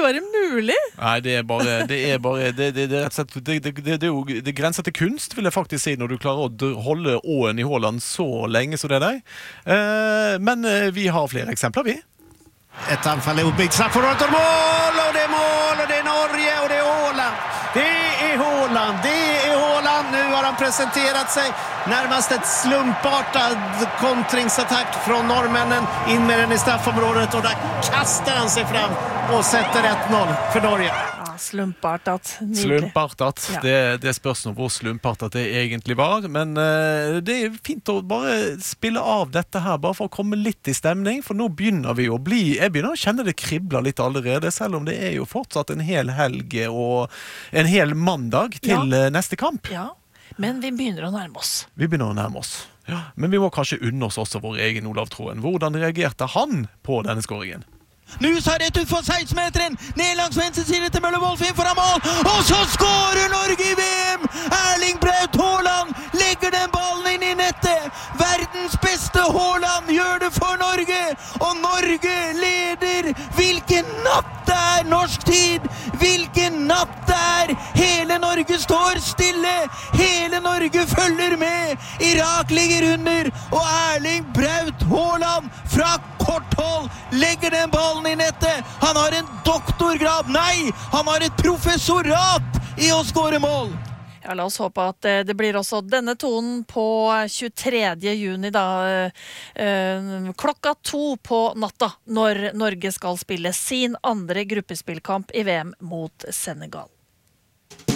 ikke være mulig. Nei, det er rett og slett, det er jo det grenser til kunst, vil jeg faktisk si, når du klarer å holde åen i Haaland så lenge som det er deg. Men vi har flere eksempler, vi. Ett anfall är uppbyggt, straffområdet och mål och det är Norge och det är Haaland. Det är Haaland. Nu har han presenterat sig. Närmast ett slumpartad kontringsattack från norrmännen in med den i straffområdet och där kastar han sig fram och sätter 1-0 för Norge. Slumpartat, nydelig. Slumpartat, det spørs nå hvor slumpartat det egentlig var, men det er fint å bare spille av dette her, bare for å komme litt i stemning, for nå begynner vi jeg begynner å kjenne det kribler litt allerede, selv om det er jo fortsatt en hel helg og en hel mandag til neste kamp. Ja, men vi begynner å nærme oss. Ja, men vi må kanskje unne oss også vår egen Olav Troen. Hvordan reagerte han på denne skåringen? Nusa rett ut for 16-meteren, ned langs venstre side til Møller Wolf inn foran mål, og så skårer Norge i VM! Erling Braut Haaland legger den ballen inn i nettet! Verdens beste Haaland gjør det for Norge, og Norge leder! Hvilken natt det er norsk tid! Hvilken natt det er! Hele Norge står stille! Hele Norge følger med! Irak ligger under, og Erling Braut Haaland fra kort hold legger den ballen i nettet. Han har en doktorgrad, nei, han har et professorat i å skåre mål. Ja, la oss håpe at det blir også denne tonen på 23. juni da, klokka 2 på natta, når Norge skal spille sin andre gruppespillkamp i VM mot Senegal.